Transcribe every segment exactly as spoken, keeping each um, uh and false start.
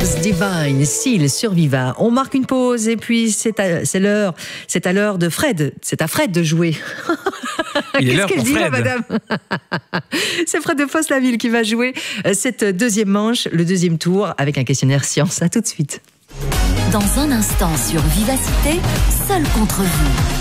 Loves Divine, Seal sur Viva. On marque une pause et puis c'est à, c'est l'heure, c'est à l'heure de Fred. C'est à Fred de jouer. Qu'est-ce qu'elle dit là, madame? C'est Fred de Fosse-la-Ville qui va jouer cette deuxième manche, le deuxième tour, avec un questionnaire science. À tout de suite. Dans un instant sur Vivacité, seul contre vous.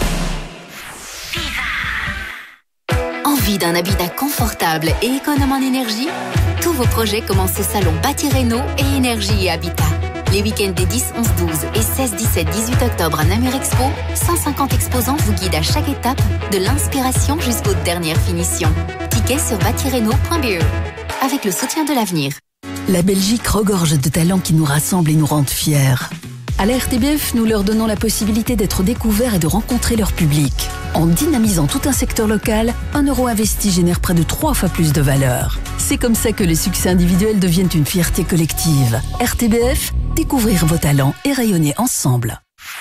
Envie d'un habitat confortable et économe en énergie? Tous vos projets commencent au salon Bâti Réno et Énergie et Habitat. Les week-ends des dix, onze, douze et seize, dix-sept, dix-huit octobre à Namur Expo, cent cinquante exposants vous guident à chaque étape, de l'inspiration jusqu'aux dernières finitions. Tickets sur bâti réno point b e. Avec le soutien de l'avenir. La Belgique regorge de talents qui nous rassemblent et nous rendent fiers. À la R T B F, nous leur donnons la possibilité d'être découverts et de rencontrer leur public. En dynamisant tout un secteur local, un euro investi génère près de trois fois plus de valeur. C'est comme ça que les succès individuels deviennent une fierté collective. R T B F, découvrir vos talents et rayonner ensemble.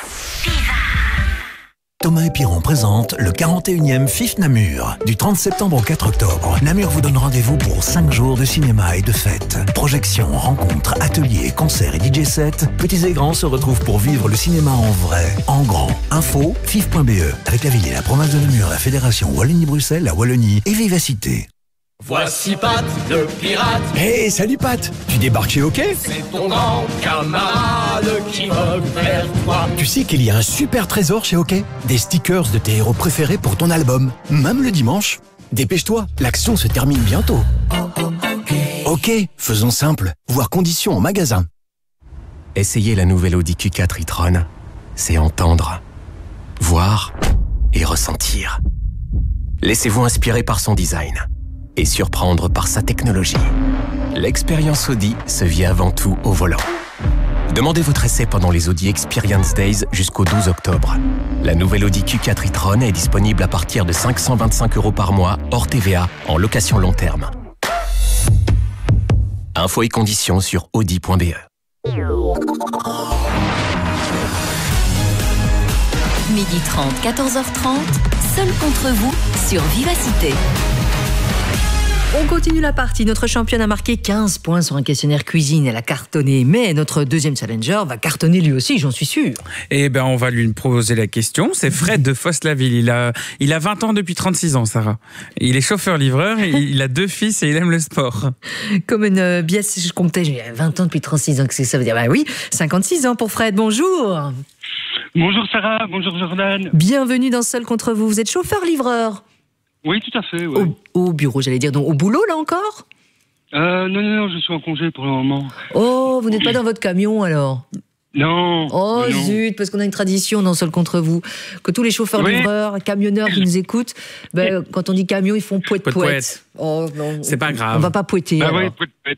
Thomas et Piron présentent le quarante et unième F I F Namur. Du trente septembre au quatre octobre, Namur vous donne rendez-vous pour cinq jours de cinéma et de fêtes. Projections, rencontres, ateliers, concerts et D J sets, petits et grands se retrouvent pour vivre le cinéma en vrai, en grand. Info, F I F point b e, avec la ville et la province de Namur, la fédération Wallonie-Bruxelles, la Wallonie et Vivacité. Voici Pat, le pirate. Hey, salut Pat. Tu débarques chez Hockey? C'est ton grand camarade qui veut vers toi. Tu sais qu'il y a un super trésor chez Hockey? Des stickers de tes héros préférés pour ton album, même le dimanche. Dépêche-toi, l'action se termine bientôt. Ok, faisons simple. Voir conditions en magasin. Essayez la nouvelle Audi Q quatre e-tron. C'est entendre, voir et ressentir. Laissez-vous inspirer par son design et surprendre par sa technologie. L'expérience Audi se vit avant tout au volant. Demandez votre essai pendant les Audi Experience Days jusqu'au douze octobre. La nouvelle Audi Q quatre e-tron est disponible à partir de cinq cent vingt-cinq euros par mois, hors T V A, en location long terme. Infos et conditions sur audi point b e. midi trente, quatorze heures trente, seul contre vous sur Vivacité. On continue la partie. Notre championne a marqué quinze points sur un questionnaire cuisine. Elle a cartonné. Mais notre deuxième challenger va cartonner lui aussi, j'en suis sûr. Eh ben, on va lui poser la question. C'est Fred de Fosse-la-Ville. Il a, il a vingt ans depuis trente-six ans, Sarah. Il est chauffeur-livreur, il a deux fils et il aime le sport. Comme une biesse, je comptais, j'ai vingt ans depuis trente-six ans. Qu'est-ce que ça veut dire? Bah oui, cinquante-six ans pour Fred. Bonjour. Bonjour Sarah, bonjour Jordan. Bienvenue dans Seul contre vous. Vous êtes chauffeur-livreur? Oui, tout à fait. Ouais. Au, au bureau, j'allais dire. Donc, au boulot, là encore? euh, Non, non, non, je suis en congé pour le moment. Oh, vous n'êtes pas dans votre camion, alors? Non. Oh, non. zut, parce qu'on a une tradition dans Seul contre vous, que tous les chauffeurs-livreurs, oui. camionneurs qui nous écoutent, ben, quand on dit camion, ils font pouette-pouette. Oh, non. C'est pas grave. On va pas pouetter. Bah alors. oui, pouette-pouette,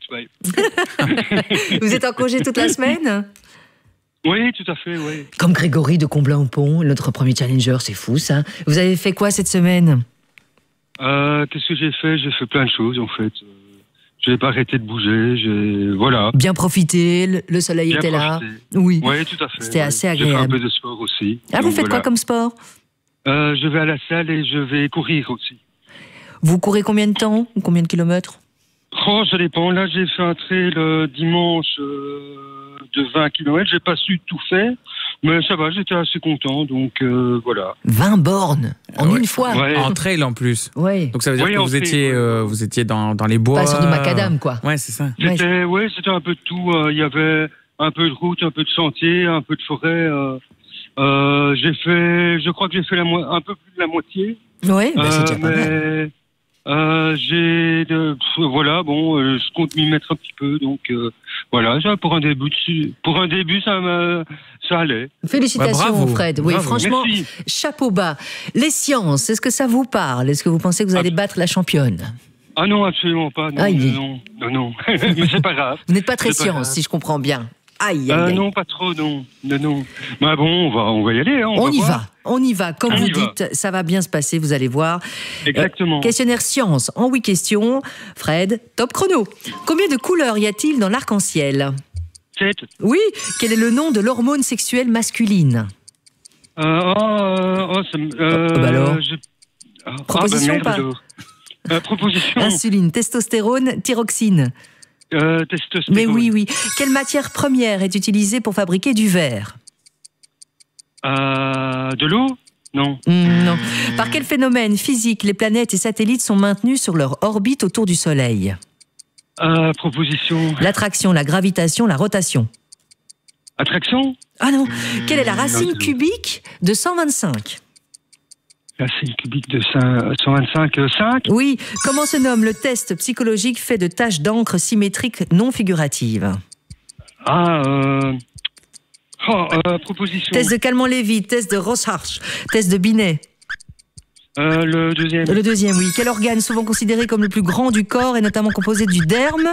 oui. Vous êtes en congé toute la semaine? Oui, tout à fait, oui. Comme Grégory de Comblain-au-Pont, notre premier challenger, c'est fou, ça. Vous avez fait quoi cette semaine? Euh, qu'est-ce que j'ai fait? J'ai fait plein de choses, en fait. Euh, j'ai pas arrêté de bouger, j'ai... Voilà. Bien profité, le, le soleil Bien était profité. là. Oui. Oui, tout à fait. C'était ouais. assez agréable. J'ai fait un agréable. peu de sport aussi. Ah, vous faites voilà. quoi comme sport? euh, Je vais à la salle et je vais courir aussi. Vous courez combien de temps? Combien de kilomètres? Oh, ça dépend. Là, j'ai fait un trail le dimanche euh, de vingt kilomètres. J'ai pas su tout faire, mais ça va, j'étais assez content, donc euh, voilà. vingt bornes en ouais. une fois. Ouais. En trail en plus. Ouais. Donc ça veut dire oui, que vous trail, étiez, ouais. euh, vous étiez dans, dans les bois. Pas sur du macadam, quoi. Ouais, c'est ça. C'était, ouais, c'était un peu de tout. Il euh, y avait un peu de route, un peu de sentier, un peu de forêt. Euh, euh, j'ai fait, je crois que j'ai fait la mo- un peu plus de la moitié. Ouais, bah, c'est Euh, déjà pas mal. mais euh, j'ai, de, pff, voilà, bon, euh, je compte m'y mettre un petit peu, donc euh, voilà, ça, pour un début, de- pour un début, ça me, ça allait. Félicitations, Bah, bravo. Fred. Oui, Bravo. franchement, Merci. chapeau bas. Les sciences, est-ce que ça vous parle? Est-ce que vous pensez que vous allez battre la championne? Ah non, absolument pas. Non, Aïe. non, non, non. Mais c'est pas grave. Vous n'êtes pas très C'est pas science, grave. si je comprends bien. Aïe, aïe, Euh, aïe. non, pas trop, non, non, non. Bah bon, on va, on va y aller. Hein, on On va y voir. va, on y va. Comme On vous y va. dites, ça va bien se passer, vous allez voir. Exactement. Euh, questionnaire science en huit questions. Fred, top chrono. Combien de couleurs y a-t-il dans l'arc-en-ciel? Sept. Oui, quel est le nom de l'hormone sexuelle masculine? Euh, oh, euh, oh, ça me- euh, Oh, bah alors. je- ah, Proposition ah, ou bah pas? merde, alors. Euh, proposition. Insuline, testostérone, thyroxine. Euh, testostérone. Mais oui, oui. Quelle matière première est utilisée pour fabriquer du verre? Euh, de l'eau? Non. Mmh, non. Par quel phénomène physique les planètes et satellites sont maintenus sur leur orbite autour du Soleil? Euh, proposition. L'attraction, la gravitation, la rotation. Attraction? Ah non. Quelle est la non, racine c'est- cubique de cent vingt-cinq? Racine cubique de cent vingt-cinq, cinq? Oui. Comment se nomme le test psychologique fait de taches d'encre symétriques non figuratives? Ah, euh... Oh, euh, proposition. Test de Calmont-Lévy, test de Rorschach, test de Binet. Euh, le deuxième. Le deuxième, oui. Quel organe, souvent considéré comme le plus grand du corps, est notamment composé du derme?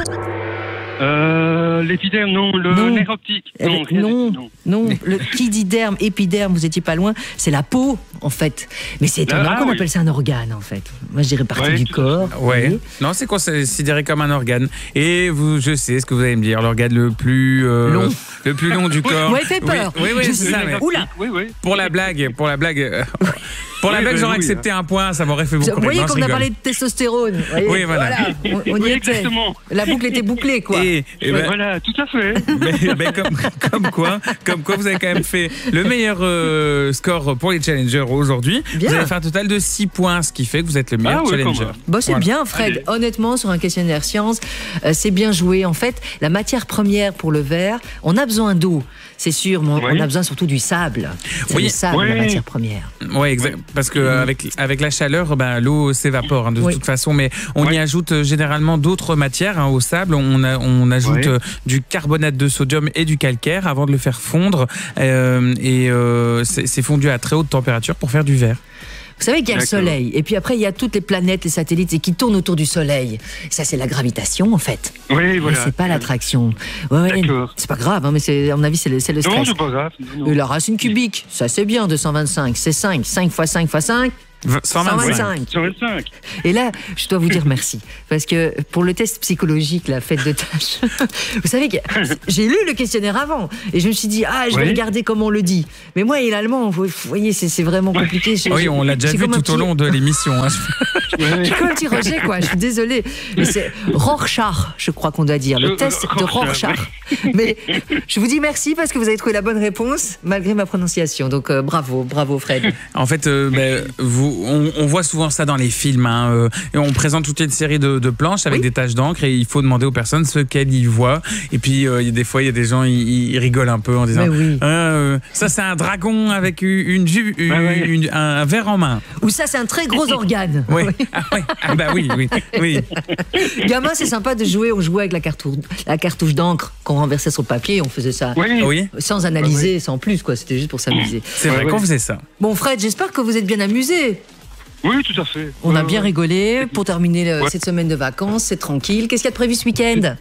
Euh, l'épiderme, non. Le Non. nerf optique. Eh Non, ben, rien non, du tout, non. Le, qui dit derme, épiderme, vous étiez pas loin, c'est la peau, en fait. Mais c'est étonnant Ah, qu'on oui. appelle ça un organe, en fait. Moi, je dirais partie Ouais, du tout à corps. Ouais. Oui. Non, c'est considéré comme un organe. Et vous, je sais ce que vous allez me dire, l'organe le plus euh, Long. le plus long du corps. Moi, il fait peur. Oui, oui, oui, Je c'est sais. ça. Le mais nerf Oula. optique, Oui, oui. pour la blague, pour la blague, euh, pour la Oui, blague, bah, j'aurais oui, accepté un point, ça m'aurait fait beaucoup Vous voyez rire. Non, qu'on je a rigole. parlé de testostérone. Vous voyez, Oui, voilà. on, on y Oui, était. exactement. La boucle était bouclée, quoi. Et, et ben, Voilà, tout à fait. mais- mais comme, comme quoi, comme quoi, vous avez quand même fait le meilleur euh, score pour les challengers aujourd'hui. Bien. Vous avez fait un total de six points, ce qui fait que vous êtes le meilleur Ah ouais, challenger. quand même. Bon, c'est Voilà. bien, Fred. Allez. Honnêtement, sur un questionnaire science, euh, c'est bien joué. En fait, la matière première pour le verre, on a besoin d'eau, c'est sûr, mais on, Oui. on a besoin surtout du sable. C'est Oui. le sable, la Oui. matière première. Oui, exact. Parce que euh, avec, avec la chaleur, ben, l'eau s'évapore hein, de Oui. toute façon. Mais on Oui. y ajoute euh, généralement d'autres matières hein, au sable. On, a- on ajoute Oui. euh, du carbonate de sodium et du calcaire avant de le faire fondre. Euh, et euh, c'est c'est fondu à très haute température pour faire du verre. Vous savez qu'il y a le D'accord. Soleil, et puis après, il y a toutes les planètes, les satellites, et qui tournent autour du Soleil. Ça, c'est la gravitation, en fait. Oui, Mais voilà. c'est pas l'attraction. Ouais, ouais, D'accord. c'est pas grave, hein, mais c'est, à mon avis, c'est le, c'est le Non, stress. c'est pas grave. Non, Et non. la racine cubique, ça c'est bien, deux cent vingt-cinq. C'est cinq. cinq fois cinq fois cinq. cent vingt-cinq. cent vingt-cinq. cent vingt-cinq. Et là, je dois vous dire merci. Parce que pour le test psychologique, la fête de tâches, vous savez que j'ai lu le questionnaire avant. Et je me suis dit, ah, je vais Oui. regarder comment on le dit. Mais moi et l'allemand, vous voyez, c'est, c'est vraiment compliqué. Je- Oui, je- on l'a déjà j'ai vu comme un tout au petit- long de l'émission. hein. J'ai comme un petit rejet, quoi. Je suis désolée. Mais c'est Rorschach, je crois qu'on doit dire. Le Je- test de Rorschach, Rorschach. Mais je vous dis merci parce que vous avez trouvé la bonne réponse, malgré ma prononciation. Donc, euh, bravo, bravo, Fred. En fait, euh, ben, vous, on, on voit souvent ça dans les films. hein, euh, et on présente toute une série de, de planches avec Oui. des taches d'encre et il faut demander aux personnes ce qu'elles y voient. Et puis, euh, il y a des fois, il y a des gens, ils, ils rigolent un peu en disant Mais oui. Ah, euh, ça, c'est un dragon avec une, une, ju- une- Ouais, ouais. une- un, un verre en main. Ou ça, c'est un très gros organe. Oui. Ah, ouais. Ah, bah oui, oui. oui. Gamin, c'est sympa de jouer. On jouait avec la cartouche, la cartouche d'encre qu'on renversait sur le papier. On faisait ça Oui. Oui, sans analyser, sans plus, quoi. C'était juste pour s'amuser. c'est vrai Ouais, qu'on ouais. faisait ça. Bon, Fred, j'espère que vous êtes bien amusé. Oui, tout à fait. On a Ouais, bien ouais. rigolé. Pour terminer le- Ouais. cette semaine de vacances, c'est tranquille. Qu'est-ce qu'il y a de prévu ce week-end?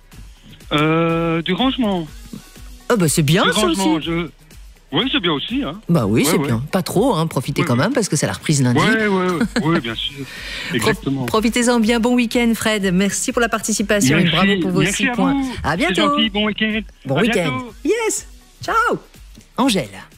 Euh, du rangement. Ah bah c'est bien du ça rangement, aussi. je... Oui, c'est bien aussi. Hein. Bah oui, Ouais, c'est ouais. bien. Pas trop, hein. Profitez Ouais, quand ouais. même parce que c'est la reprise lundi. Oui, oui, oui, bien sûr. Exactement. Pro- Profitez-en bien. Bon week-end, Fred. Merci pour la participation et Merci. bravo pour vos Merci six à points. vous. À C'est bientôt. gentil, bon week-end. Bon À week-end. bientôt. Yes. Ciao. Angèle.